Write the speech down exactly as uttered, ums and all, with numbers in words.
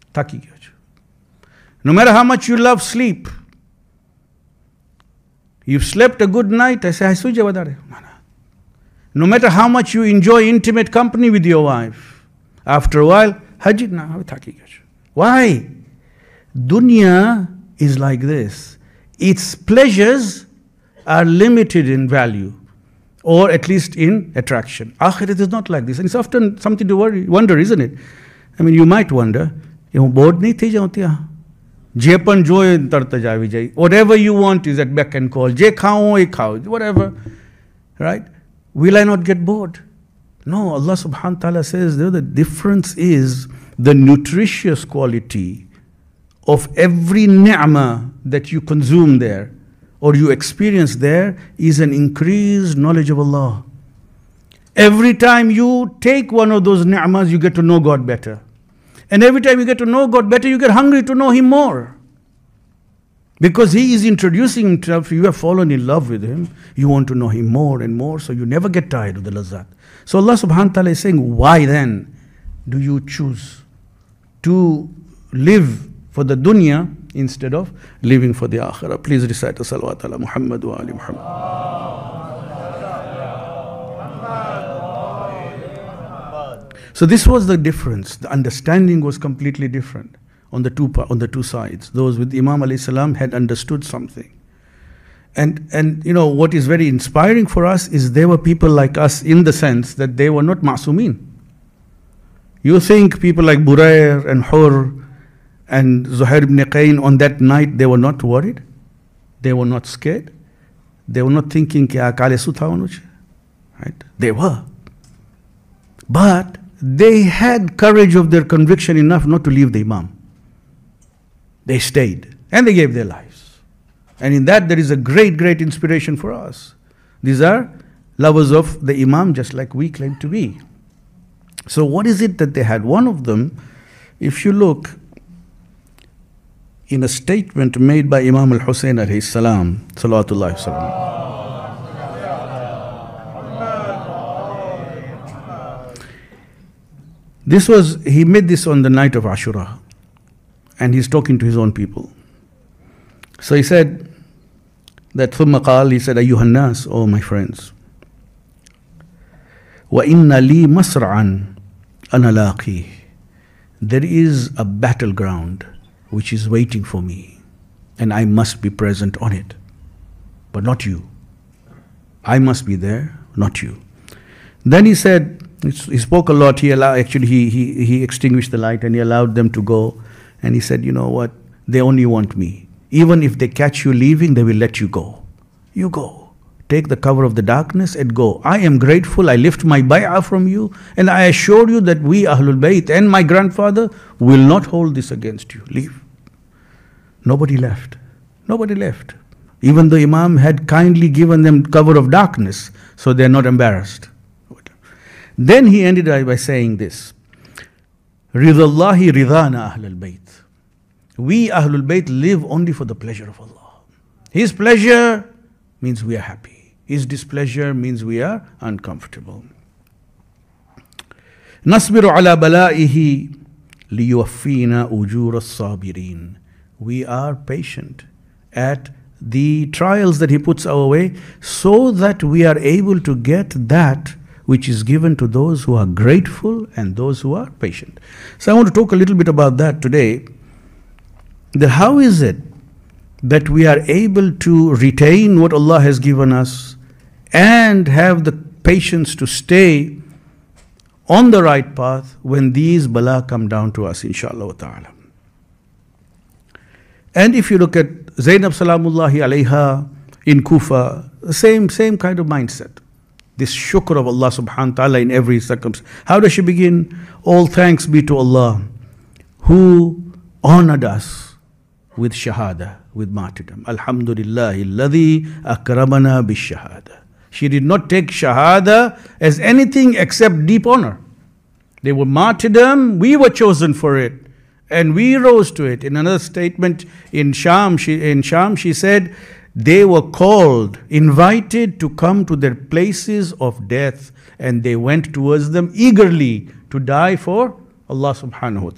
Thaki gaya chu. No matter how much you love sleep, you've slept a good night, I say, I suja wadare. No, no. No matter how much you enjoy intimate company with your wife, after a while, hajit na, thaki gaya chu. Why? Dunya is like this. Its pleasures are limited in value, or at least in attraction. Akhirat is not like this. And it's often something to worry, wonder, isn't it? I mean, you might wonder, bored nahi thi jaunti ha. Jepan joy tarta javi jai. Whatever you want is at beck and call. Je khao, e khao, whatever. Right? Will I not get bored? No, Allah subhanahu wa ta'ala says the difference is the nutritious quality of every ni'mah that you consume there or you experience there is an increased knowledge of Allah. Every time you take one of those ni'mahs, you get to know God better. And every time you get to know God better, you get hungry to know Him more. Because He is introducing Himself, you have fallen in love with Him, you want to know Him more and more, so you never get tired of the lazat. So Allah subhanahu wa ta'ala is saying, why then do you choose to live for the dunya instead of living for the akhirah? Please recite the salawat ala Muhammad wa ali Muhammad. So this was the difference. The understanding was completely different on the two on the two sides. Those with Imam alayhi salam had understood something. And, and you know, what is very inspiring for us is there were people like us in the sense that they were not ma'sumin. You think people like Burayr and Hur and Zuhair ibn Qayn on that night, they were not worried? They were not scared? They were not thinking, kya kale sutha, right? They were. But they had courage of their conviction enough not to leave the Imam. They stayed and they gave their lives. And in that there is a great, great inspiration for us. These are lovers of the Imam just like we claim to be. So what is it that they had? One of them, if you look in a statement made by Imam al-Hussein alayhi salam, salawatullahi wasalam. This was, he made this on the night of Ashura. And he's talking to his own people. So he said that ثُمَّ قال, he said, أَيُّهَا النَّاسِ, oh my friends, وَإِنَّ لِي مَصْرَعًا أَنَا لَاقِيهِ, there is a battleground which is waiting for me, and I must be present on it, but not you. I must be there, not you. Then he said, he spoke a lot, he allowed, actually he, he, he extinguished the light and he allowed them to go, and he said, you know what, they only want me. Even if they catch you leaving, they will let you go. You go. Take the cover of the darkness and go. I am grateful, I lift my bay'ah from you, and I assure you that we Ahlul Bayt and my grandfather will not hold this against you. Leave. Nobody left. Nobody left. Even the Imam had kindly given them cover of darkness, so they are not embarrassed. Then he ended by saying this, Ridallahi ridana Ahlul Bayt. We Ahlul Bayt live only for the pleasure of Allah. His pleasure means we are happy. His displeasure means we are uncomfortable. Nasbiru ala bala'ihi liyuwaffina ujur as-sabirin. We are patient at the trials that He puts our way so that we are able to get that which is given to those who are grateful and those who are patient. So I want to talk a little bit about that today. That how is it that we are able to retain what Allah has given us and have the patience to stay on the right path when these bala come down to us, inshallah ta'ala. And if you look at Zainab salamullahi alayha in Kufa, the same, same kind of mindset. This shukr of Allah subhanahu wa ta'ala in every circumstance. How does she begin? All thanks be to Allah who honored us with shahada, with martyrdom. Alhamdulillahi alladhi akramana bishahada. She did not take shahada as anything except deep honor. They were martyrdom, we were chosen for it, and we rose to it. In another statement in Sham, she, in Sham, she said, they were called, invited to come to their places of death, and they went towards them eagerly to die for Allah subhanahu wa ta'ala.